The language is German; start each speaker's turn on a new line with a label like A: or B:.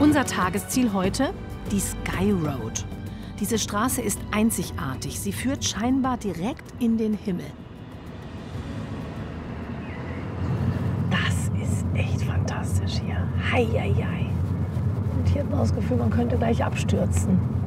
A: Unser Tagesziel heute, die Sky Road. Diese Straße ist einzigartig. Sie führt scheinbar direkt in den Himmel. Das ist echt fantastisch hier. Hei, hei, hei. Und hier hat man das Gefühl, man könnte gleich abstürzen.